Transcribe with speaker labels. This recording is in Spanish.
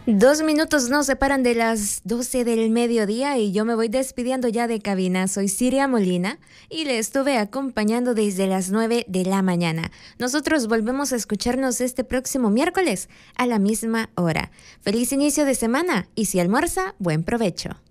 Speaker 1: 2 minutos nos separan de las 12 del mediodía y yo me voy despidiendo ya de cabina. Soy Siria Molina y le estuve acompañando desde las 9 de la mañana. Nosotros volvemos a escucharnos este próximo miércoles a la misma hora. Feliz inicio de semana y si almuerza, buen provecho.